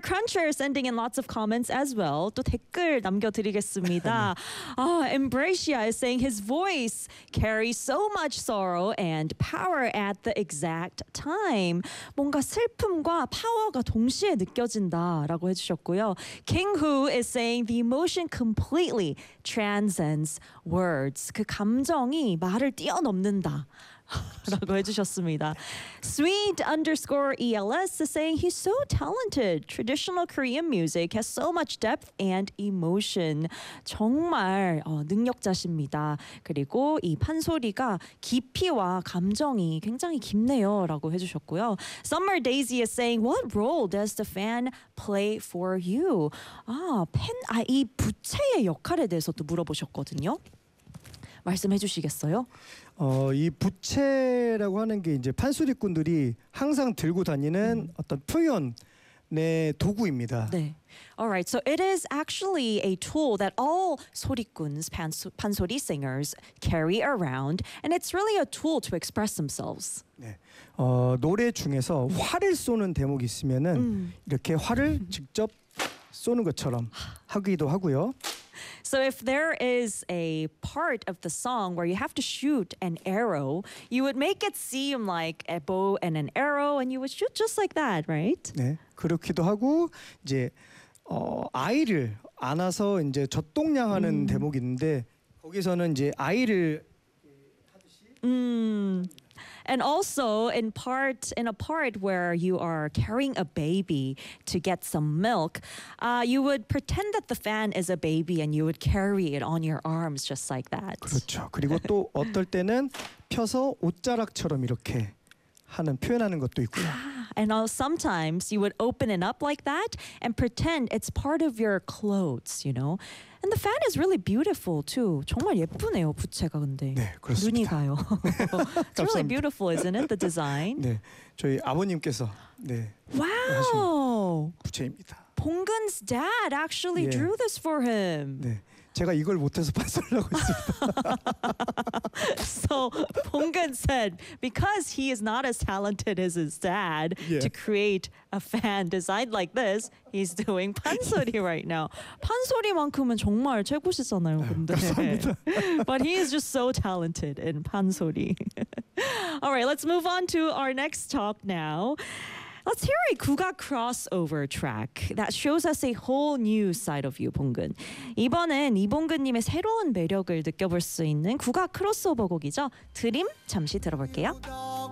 Cruncher sending in lots of comments as well. 또 댓글 남겨드리겠습니다. Embracia is saying his voice carries so much sorrow and power at the exact time. 뭔가 슬픔과 파워가 동시에 느껴진다라고 해주셨고요. King Hu is saying the emotion completely transcends words. 그 감정이 말을 뛰어넘는다. 라고 해주셨습니다. Sweet_ELS is saying he's so talented. Traditional Korean music has so much depth and emotion. 정말 능력자십니다. 그리고 이 판소리가 깊이와 감정이 굉장히 깊네요. 라고 해주셨고요. Summer Daisy is saying what role does the fan play for you? 이 부채의 역할에 대해서도 물어보셨거든요. 말씀해 주시겠어요? 이 부채라고 하는 게 이제 판소리꾼들이 항상 들고 다니는 어떤 표현의 도구입니다. 네. Alright, so it is actually a tool that all 소리꾼s, 판소리 singers carry around, and it's really a tool to express themselves. 네. 노래 중에서 활을 쏘는 대목이 있으면은 이렇게 활을 직접 쏘는 것처럼 하기도 하고요. So if there is a part of the song where you have to shoot an arrow, you would make it seem like a bow and an arrow, and you would shoot just like that, right? 네, 그렇기도 하고 이제 아이를 안아서 이제 젖동냥하는 대목이 있는데 거기서는 이제 아이를 And also in a part where you are carrying a baby to get some milk, you would pretend that the fan is a baby and you would carry it on your arms just like that. 그렇죠. 그리고 또 어떨 때는 펴서 옷자락처럼 이렇게 표현하는 것도 있고요. And sometimes you would open it up like that and pretend it's part of your clothes, you know. And the fan is really beautiful too. 정말 예쁘네요, 부채가 근데. 네, 그렇습니다. 눈이 가요. It's really beautiful, isn't it? The design. 네, 저희 아버님께서 Wow. 부채입니다. Pongun's dad actually drew this for him. 네, 제가 이걸 못해서 판소리를 하고 있습니다. So Pongun said because he is not as talented as his dad to create a fan designed like this, he's doing 판소리 right now. 판소리만큼은 정말 최고시잖아요, 근데. But he is just so talented in 판소리. All right, let's move on to our next talk now. Let's hear a 국악 crossover track that shows us a whole new side of you, 봉근. 이번엔 이봉근님의 새로운 매력을 느껴볼 수 있는 국악 크로스오버 곡이죠. 드림 잠시 들어볼게요.